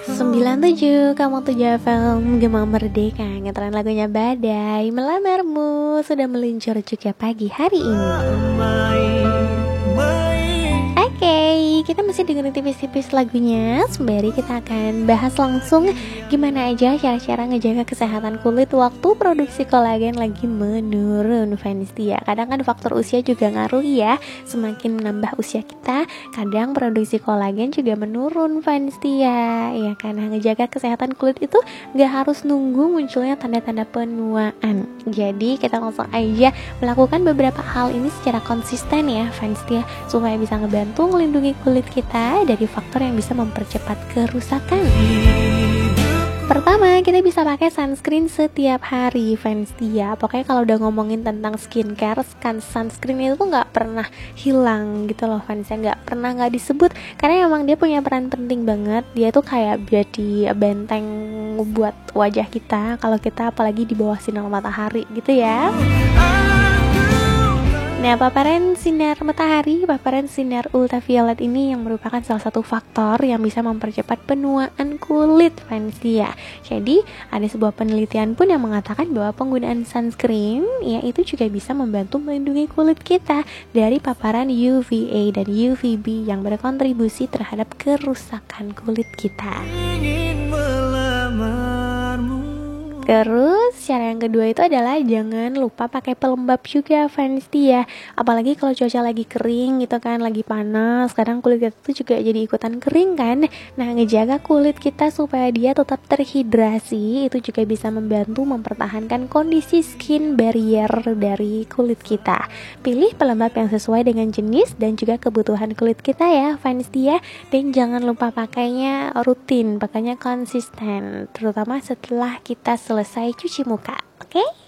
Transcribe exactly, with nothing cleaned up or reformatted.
sembilan tujuh, kamu tuh Javel, Gema Merdeka, ngetren lagunya Badai, Melamarmu, sudah meluncur juga pagi hari ini. Oke, okay, kita masih dengerin tipis-tipis lagunya. Sembari kita akan bahas langsung gimana aja cara-cara ngejaga kesehatan kulit waktu produksi kolagen lagi menurun, fans dia. Kadang kan faktor usia juga ngaruh ya. Semakin menambah usia kita, kadang produksi kolagen juga menurun, fans dia. Ya karena ngejaga kesehatan kulit itu gak harus nunggu munculnya tanda-tanda penuaan. Jadi kita langsung aja melakukan beberapa hal ini secara konsisten ya, fans dia, supaya bisa ngebantu melindungi kulit kita dari faktor yang bisa mempercepat kerusakan. Pertama, kita bisa pakai sunscreen setiap hari, fans dia. Pokoknya kalau udah ngomongin tentang skincare, kan sunscreen itu tuh nggak pernah hilang gitu loh, fans ya, nggak pernah nggak disebut, karena emang dia punya peran penting banget. Dia tuh kayak jadi benteng buat wajah kita kalau kita apalagi di bawah sinar matahari gitu ya. Nah, paparan sinar matahari, paparan sinar ultraviolet ini yang merupakan salah satu faktor yang bisa mempercepat penuaan kulit, fans dia. Jadi, ada sebuah penelitian pun yang mengatakan bahwa penggunaan sunscreen ya itu juga bisa membantu melindungi kulit kita dari paparan U V A dan U V B yang berkontribusi terhadap kerusakan kulit kita. Terus cara yang kedua itu adalah jangan lupa pakai pelembab juga, fans dia. Apalagi kalau cuaca lagi kering gitu kan, lagi panas, kadang kulit kita tuh juga jadi ikutan kering kan. Nah, ngejaga kulit kita supaya dia tetap terhidrasi itu juga bisa membantu mempertahankan kondisi skin barrier dari kulit kita. Pilih pelembab yang sesuai dengan jenis dan juga kebutuhan kulit kita ya, fans dia. Dan jangan lupa pakainya rutin, pakainya konsisten, terutama setelah kita selesai cuci muka, oke? Okay?